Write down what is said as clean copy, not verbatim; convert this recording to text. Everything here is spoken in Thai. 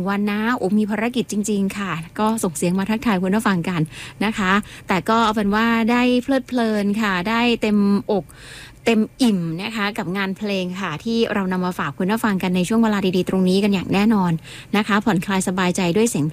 วันนะมีภารกิจจริงๆค่ะก็ส่งเสียงมาทักทายคุณผู้ฟังกันนะคะแต่ก็เอาเป็นว่าได้เพลิดเพลินค่ะได้เต็มอกเต็มอิ่มนะคะกับงานเพลงค่ะที่เรานำมาฝากคุณผู้ฟังกันในช่วงเวลาดีๆตรงนี้กันอย่างแน่นอนนะคะผ่อนคลายสบายใจด้วยเสียง